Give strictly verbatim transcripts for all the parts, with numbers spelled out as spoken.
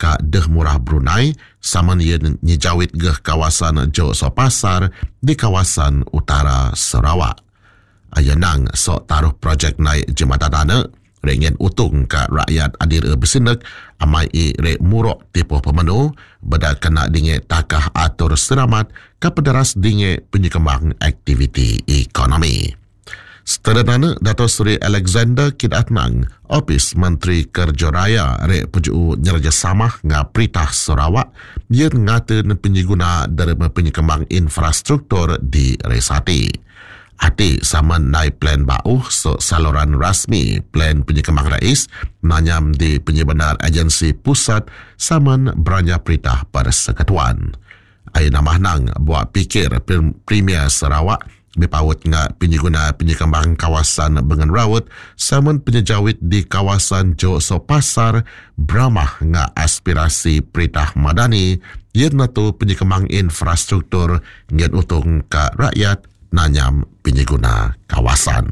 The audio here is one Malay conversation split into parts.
ka Deh Murah Brunei sama ia nyejawit geh kawasan Jo So Pasar di kawasan utara Sarawak. Ayanang sok taruh projek naik jembatan dana ringen utung ka rakyat adir bersinek amai i re murok tipuh pemenu beda kena dingin takah atur seramat ke pederas dingin penyekembang aktiviti ekonomi. Seterusnya, Dato' Seri Alexander Kit Atnang, Opis Menteri Kerja Raya re puju nyerjasamah nga Peritah Sarawak, dia ngata pengguna dari penyekembang infrastruktur di Resati. Ati sama naik plan bauh so saluran rasmi plan penyekembang rais nanyam di penyebenar agensi pusat saman beranya Peritah Persekutuan. Ayah nama nang buat pikir Premier Sarawak bipawut nga penyeguna penyekembang kawasan Bengan Rawut saman penyejawit di kawasan Jo So Pasar beramah nga aspirasi Peritah Madani yen tu penyekembang infrastruktur ngen utung ka rakyat nanyam penyeguna kawasan.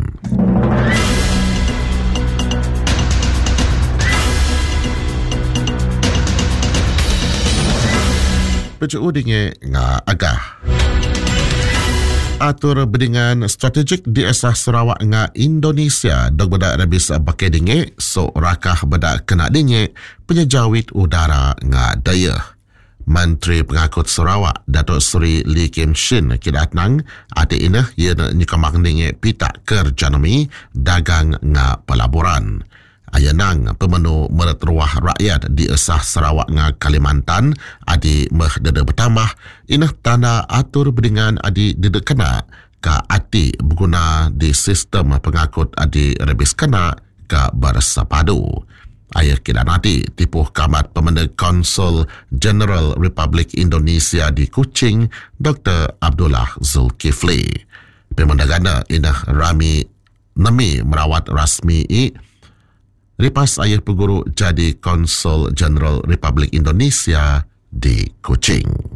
Pecu udingnya nga agah. Atur bedingan strategik di Esah Sarawak nga Indonesia dog bedak rebis bakai dinge so rakah bedak kena dinge penyejawit udara nga daya. Menteri Pengakut Sarawak Dato' Seri Lee Kim Shin kidatnang ati inah ia nyekambang dinge pitak kerjanami dagang nga pelaburan. Ayanang pemenu meretruah rakyat di Esah Sarawak nga Kalimantan adi meh dede bertambah inah tanda atur bedingan adi dede kena ka ati berguna di sistem pengakut adi rebis kena ka bersepadu. Ayah kira nanti tipuh kamat Pemenang Konsul General Republik Indonesia di Kuching Doktor Abdullah Zulkifli. Pemandagana inah rami nami merawat rasmi i ripas ayah peguru jadi Konsul General Republik Indonesia di Kuching.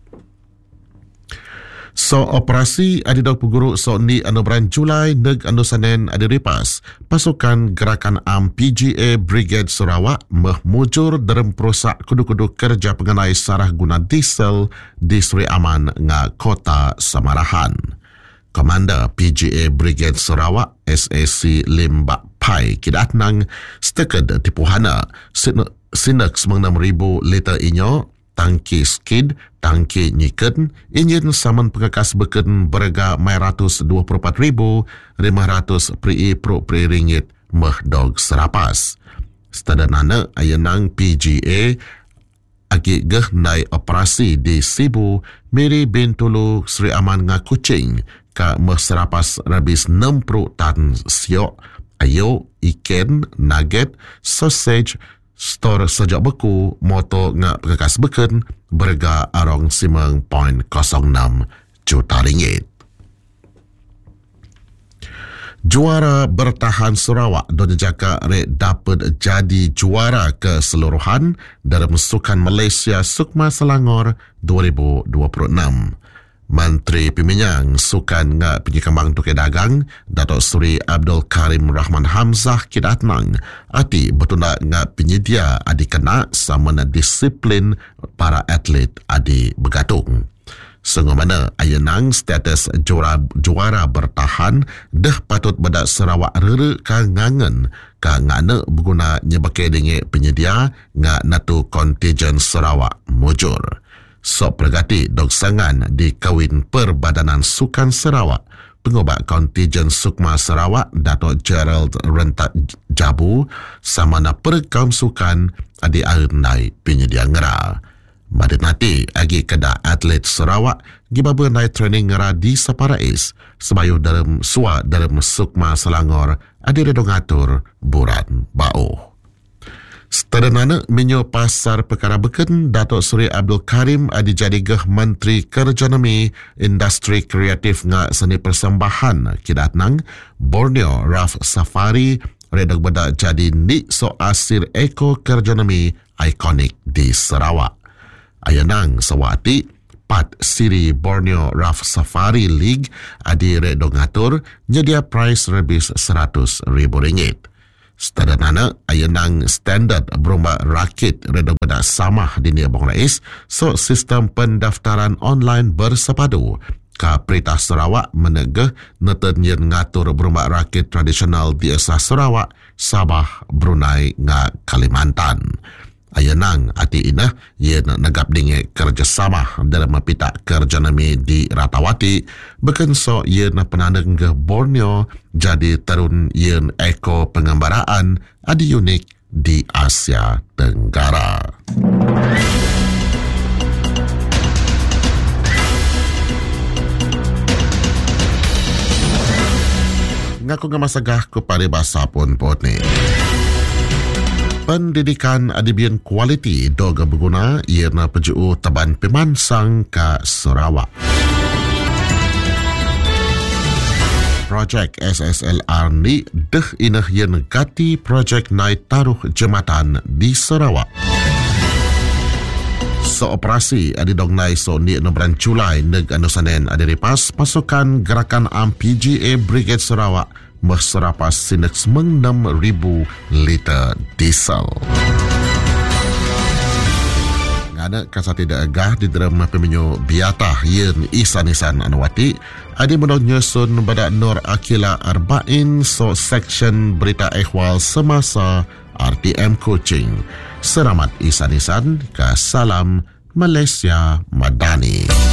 So operasi adidok peguru so ni anu bulan Julai neg anu Senin adi ripas pasukan gerakan A M P G A Brigade Sarawak meh mujur dalam perusak kudu-kudu kerja pengenai sarah guna diesel di Seri Aman nga Kota Samarahan. Komander P G A Brigade Sarawak S A C Lim Bak Pai kidatnang steked tipuhana sinek semang enam ribu liter inyo tangki skid, tangki nyiken, enjin saman pengekas beken berharga empat ratus dua puluh empat ribu lima ratus pri pro pri ringgit meh dog serapas. Setedanana ayanang P G A agi geh nai operasi di Sibu, Miri Bintulu Seri Aman nga Kuching ka meh serapas rabis enam puluh tan siok, ayo, ikan, nugget, sausage, stor sejak beku motor nga pengekas beken berharga arong sembilan perpuluhan enam juta ringgit. Juara bertahan Sarawak don jaka re dapat jadi juara keseluruhan dalam Sukan Malaysia Sukma Selangor dua ribu dua puluh enam. Menteri Peminyang Sukan nga Penyekembang Tukai Dagang Dato' Seri Abdul Karim Rahman Hamzah kidatnang ati betunda nga penyedia adi kena sama na disiplin para atlet adi bergatung. Sengomana ayenang status juara, juara bertahan dah patut bedak Sarawak rere ka ngangen ka ngana berguna nyebakai dengan penyedia nga natu kontijen Sarawak mujur. Sok pergati dog sangan di Kawin Perbadanan Sukan Sarawak. Pengobat kontijen Sukma Sarawak Dato' Gerald Rentak Jabu sama na perkaum sukan adi aernai penyedia ngera. Madin nanti agi kedah atlet Sarawak gibaba nai training ngera di Saparais sebayu dalam suat dalam Sukma Selangor adi redongatur buran bau. Seterusnya, menyo pasar perkara beken Dato' Seri Abdul Karim adi jadi geh Menteri Kerjanami Industri Kreatif nga Seni Persembahan kidatnang Borneo Raf Safari redak bedak jadi ni so asir eko Kerjanami ikonik di Sarawak. Ayanang sawati pat siri Borneo Raf Safari League adi redok ngatur nyedia price rebis seratus ribu ringgit. Seterana ayenang standard berombak rakit reda beda samah di Nia Bong Rais so sistem pendaftaran online bersepadu. Ka Perintah Sarawak menegah neten yen ngatur berombak rakit tradisional di Asah Sarawak, Sabah, Brunei nga Kalimantan. Ayenang ati inah yen negap dinge kerjasama dalam pita kerja nami di Ratawati bekenso yen penandeng ke Borneo jadi terun yen eko pengembaraan adi unik di Asia Tenggara. Ngaku ngamasagah kepada bahasa pun pot ni. Pendidikan adibian kualiti doga berguna iana peju taban pemansang ke Sarawak. Projek S S L R ni deh inah yang gati projek naik taruh jematan di Sarawak. So operasi adi dong nai so ni nombran Julai neg anusanen adi ripas pasukan gerakan A M P G A Brigade Sarawak berserapas sinek enam ribu liter diesel. Ngana kasa tidak agah di dalam pemenyu biatah yen isan-isan anwati adi menong nyusun pada Nur Akila Arba'in so section berita ehwal semasa R T M Kuching. Selamat isan-isan ke Salam Malaysia Madani.